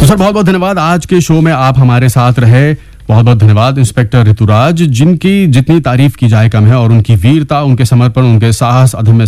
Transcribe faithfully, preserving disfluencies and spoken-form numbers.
Sir बहुत बहुत धन्यवाद, आज के शो में आप हमारे साथ रहे। बहुत बहुत धन्यवाद इंस्पेक्टर ऋतुराज, जिनकी जितनी तारीफ की जाए कम है, और उनकी वीरता, उनके समर्पण, उनके साहस, अदम्य